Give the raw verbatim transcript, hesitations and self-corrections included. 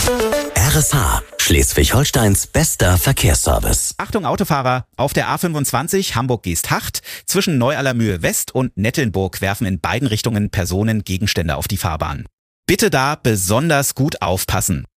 R S H, Schleswig-Holsteins bester Verkehrsservice. Achtung Autofahrer, auf der A fünfundzwanzig Hamburg-Geesthacht zwischen Neu-Allermühe West und Nettelnburg werfen in beiden Richtungen Personen Gegenstände auf die Fahrbahn. Bitte da besonders gut aufpassen.